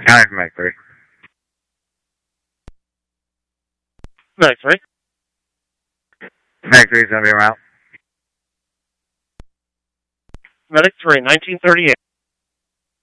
Counting from Meg 3. Meg 3. Meg 3 is going to be around. Medic 3, 1938.